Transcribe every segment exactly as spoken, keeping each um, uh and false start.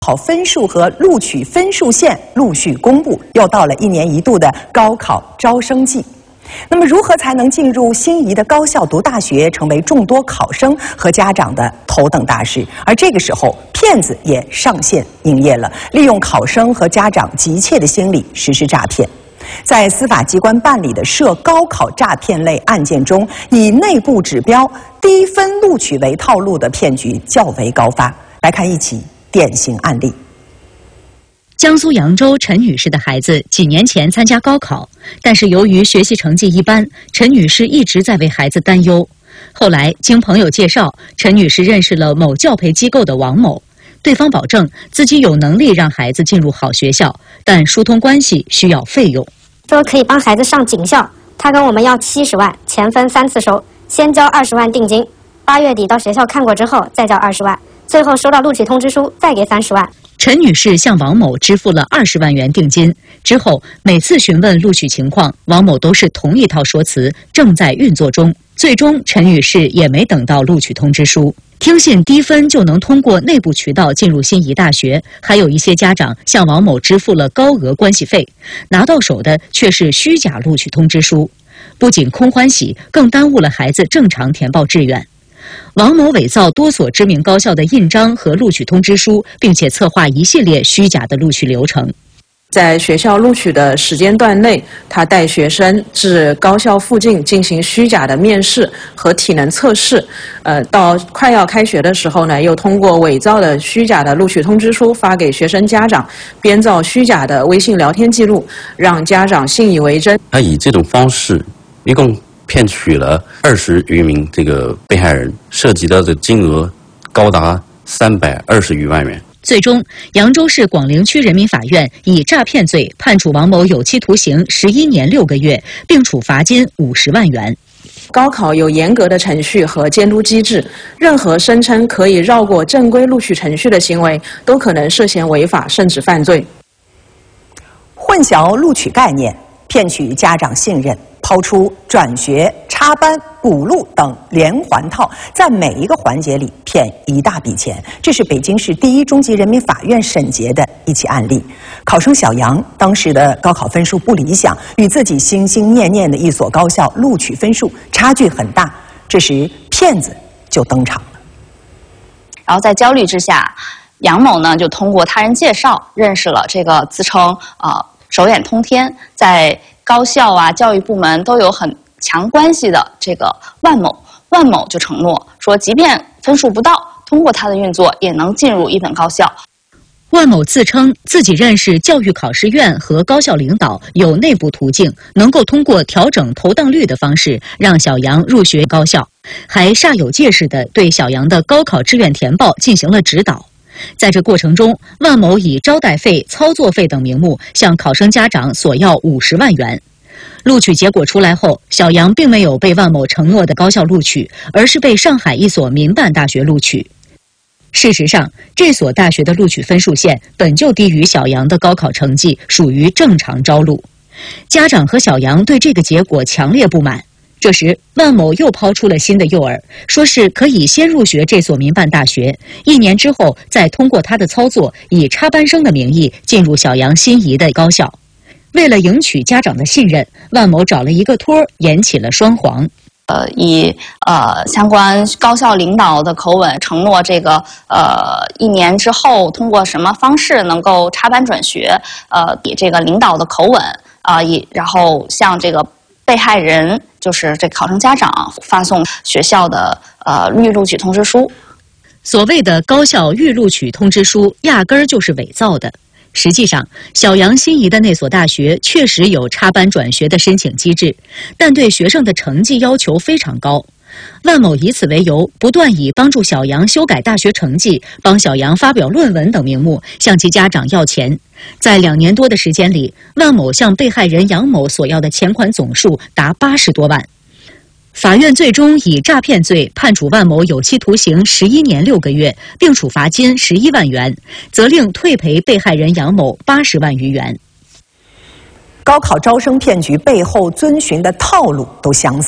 考分数和录取分数线陆续公布，又到了一年一度的高考招生季。那么，如何才能进入心仪的高校读大学，成为众多考生和家长的头等大事。而这个时候，骗子也上线营业了，利用考生和家长急切的心理实施诈骗。在司法机关办理的涉高考诈骗类案件中，以内部指标低分录取为套路的骗局较为高发。来看一起典型案例。 江苏扬州陈女士的孩子几年前参加高考，但是由于学习成绩一般，陈女士一直在为孩子担忧。后来经朋友介绍，陈女士认识了某教培机构的王某，对方保证自己有能力让孩子进入好学校，但疏通关系需要费用。 说可以帮孩子上警校，他跟我们要七十万，钱分三次收，先交二十万定金，八月底到学校看过之后再交二十万，最后收到录取通知书再给三十万。 陈女士向王某支付了二十万元定金，之后每次询问录取情况，王某都是同一套说辞，正在运作中。最终，陈女士也没等到录取通知书。听信低分就能通过内部渠道进入心仪大学，还有一些家长向王某支付了高额关系费，拿到手的却是虚假录取通知书，不仅空欢喜，更耽误了孩子正常填报志愿。王某伪造多所知名高校的印章和录取通知书，并且策划一系列虚假的录取流程。 在学校录取的时间段内，他带学生至高校附近进行虚假的面试和体能测试。呃，到快要开学的时候呢，又通过伪造的虚假的录取通知书发给学生家长，编造虚假的微信聊天记录，让家长信以为真。 他以这种方式，一共骗取了二十余名这个被害人，涉及到的金额高达三百二十余万元。 最终，扬州市广陵区人民法院以诈骗罪判处王某有期徒刑十一年六个月，并处罚金五十万元。 高考有严格的程序和监督机制，任何声称可以绕过正规录取程序的行为，都可能涉嫌违法甚至犯罪。 混淆录取概念，骗取家长信任，抛出转学、插班、补录等连环套，在每一个环节里骗一大笔钱。这是北京市第一中级人民法院审结的一起案例。考生小杨当时的高考分数不理想，与自己心心念念的一所高校录取分数差距很大，这时骗子就登场了。 然后在焦虑之下，杨某呢就通过他人介绍认识了这个自称啊、呃、手眼通天，在高校啊教育部门都有很强关系的这个万某，万某就承诺说，即便分数不到，通过他的运作也能进入一本高校。 万某自称自己认识教育考试院和高校领导，有内部途径，能够通过调整投档率的方式让小杨入学高校，还煞有介事地对小杨的高考志愿填报进行了指导。在这过程中，万某以招待费、操作费等名目向考生家长索要五十万元。录取结果出来后，小杨并没有被万某承诺的高校录取，而是被上海一所民办大学录取。事实上，这所大学的录取分数线本就低于小杨的高考成绩，属于正常招录。家长和小杨对这个结果强烈不满。这时，万某又抛出了新的诱饵，说是可以先入学这所民办大学，一年之后再通过他的操作，以插班生的名义进入小杨心仪的高校。为了赢取家长的信任，万某找了一个托儿，演起了双簧。 呃，以呃相关高校领导的口吻承诺这个呃一年之后通过什么方式能够插班转学，呃以这个领导的口吻啊、呃，以然后向这个被害人就是这考生家长发送学校的呃预录取通知书。 所谓的高校预录取通知书压根儿就是伪造的。实际上，小杨心仪的那所大学确实有插班转学的申请机制，但对学生的成绩要求非常高。万某以此为由，不断以帮助小杨修改大学成绩、帮小杨发表论文等名目向其家长要钱。在两年多的时间里，万某向被害人杨某索要的钱款总数达八十多万。法院最终以诈骗罪判处万某有期徒刑十一年六个月，并处罚金十一万元，责令退赔被害人杨某八十万余元。 高考招生骗局背后遵循的套路都相似，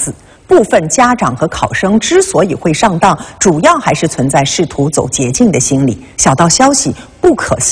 部分家长和考生之所以会上当，主要还是存在试图走捷径的心理。小道消息、不可信